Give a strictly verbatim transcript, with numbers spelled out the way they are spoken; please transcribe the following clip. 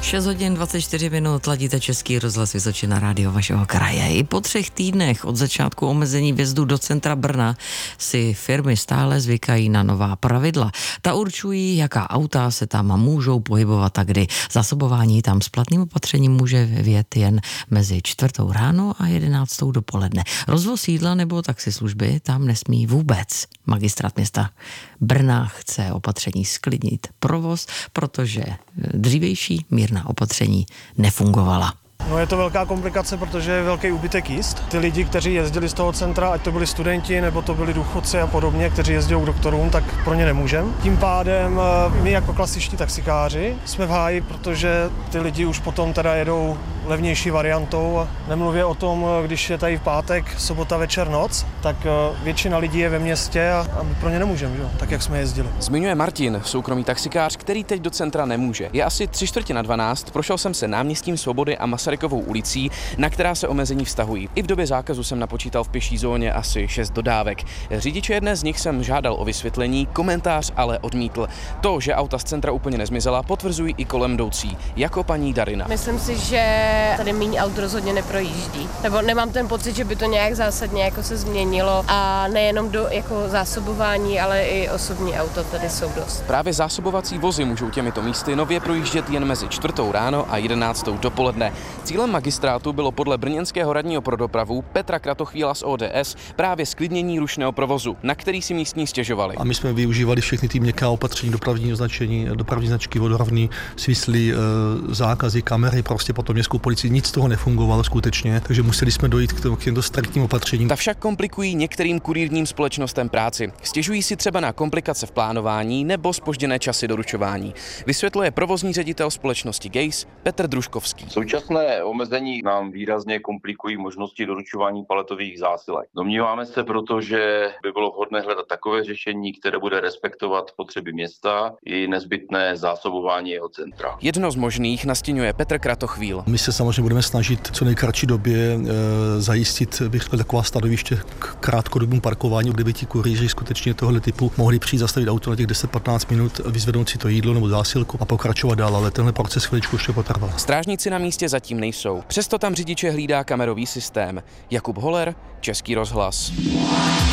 šest hodin dvacet čtyři minut, ladíte Český rozhlas Vysočina, rádio vašeho kraje. I po třech týdnech od začátku omezení vjezdu do centra Brna si firmy stále zvykají na nová pravidla. Ta určují, jaká auta se tam můžou pohybovat a kdy. Zásobování tam s platným opatřením může vjet jen mezi čtvrtou ráno a jedenáctou dopoledne. Rozvoz jídla nebo taxislužby tam nesmí vůbec. Magistrát města Brna chce opatření sklidnit provoz, protože dřívější mírná opatření nefungovala. No je to velká komplikace, protože je velký úbytek jízd. Ty lidi, kteří jezdili z toho centra, ať to byli studenti nebo to byli důchodci a podobně, kteří jezdí k doktorům, tak pro ně nemůžeme. Tím pádem my jako klasičtí taxikáři jsme v háji, protože ty lidi už potom teda jedou levnější variantou. A nemluvě o tom, když je tady v pátek, sobota, večer, noc, tak většina lidí je ve městě a, a my pro ně nemůžeme, jo? Tak jak jsme jezdili. Zmiňuje Martin, soukromý taxikář, který teď do centra nemůže. Je asi tři čtvrtě na dvanáct, prošel jsem se náměstím Svobody a Masarykovou ulicí, na která se omezení vztahují. I v době zákazu jsem napočítal v pěší zóně asi šest dodávek. Řidiče jedné z nich jsem žádal o vysvětlení, komentář ale odmítl. To, že auta z centra úplně nezmizela, potvrzují i kolem jdoucí, jako paní Darina. Myslím si, že tady méně aut rozhodně neprojíždí. Nebo nemám ten pocit, že by to nějak zásadně jako se změnilo a nejenom do jako zásobování, ale i osobní auta tady jsou dost. Právě zásobovací vozy můžou těmito místy nově projíždět jen mezi čtvrtou ráno a jedenáctou dopoledne. Cílem magistrátu bylo podle brněnského radního pro dopravu Petra Kratochvíla z O D S právě sklidnění rušného provozu, na který si místní stěžovali. A my jsme využívali všechny ty měkká opatření, dopravní označení, dopravní značky, vodorovný, svislí, e, zákazy, kamery, prostě potom městskou policii, nic z toho nefungovalo skutečně, takže museli jsme dojít k, k těmto striktním opatřením. Ta však komplikují některým kurýrním společnostem práci. Stěžují si třeba na komplikace v plánování nebo zpožděné časy doručování. Vysvětluje provozní ředitel společnosti Gejs Petr Družkovský. Současné omezení nám výrazně komplikují možnosti doručování paletových zásilek. Domníváme se proto, že by bylo vhodné hledat takové řešení, které bude respektovat potřeby města i nezbytné zásobování jeho centra. Jedno z možných nastěňuje Petr Kratochvíl. My se samozřejmě budeme snažit co nejkratší době e, zajistit bych taková stanoviště k krátkodobému parkování, kde by ti kurýři skutečně tohle typu mohli přijít zastavit auto na těch deset patnáct minut, vyzvednout si to jídlo nebo zásilku a pokračovat dál, ale tenhle proces chviličku ještě potrvá. Strážníci na místě zatím nejsou. Přesto tam řidiče hlídá kamerový systém. Jakub Holer, Český rozhlas.